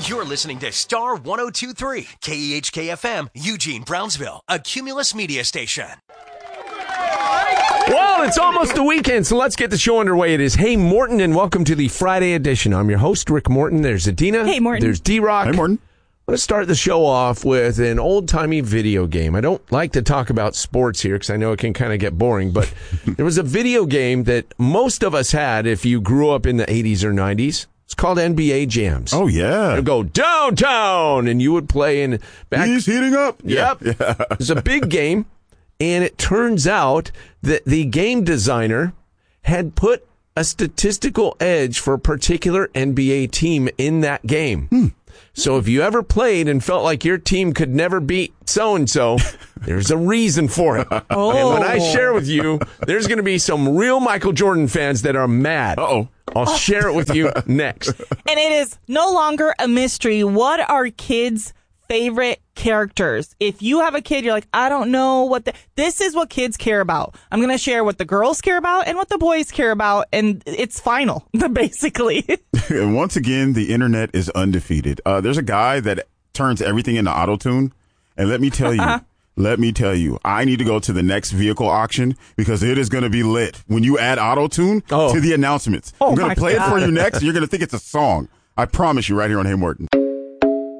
You're listening to Star 102.3, KEHK-FM, Eugene, Brownsville, a Cumulus media station. Well, it's almost the weekend, so let's get the show underway. It is Hey Morton, and welcome to the Friday edition. I'm your host, Rick Morton. There's Adina. Hey, Morton. There's D-Rock. Hey, Morton. Let's start the show off with an old-timey video game. I don't like to talk about sports here because I know it can kind of get boring, but there was a video game that most of us had if you grew up in the 80s or 90s. It's called NBA Jams. Oh, yeah. You'd go downtown, and you would play in back. He's heating up. Yep. Yeah. It's a big game, and it turns out that the game designer had put a statistical edge for a particular NBA team in that game. So if you ever played and felt like your team could never beat so-and-so, there's a reason for it. Oh. And when I share with you, there's going to be some real Michael Jordan fans that are mad. Uh-oh. I'll share it with you next. And it is no longer a mystery. What are kids' favorite characters? If you have a kid, you're like, I don't know what this is what kids care about. I'm going to share what the girls care about and what the boys care about. And it's final, basically. And once again, the internet is undefeated. There's a guy that turns everything into auto-tune. And let me tell you, I need to go to the next vehicle auction because it is going to be lit when you add auto-tune to the announcements. I'm going to play it for you next. You're going to think it's a song. I promise you right here on Hey Morton.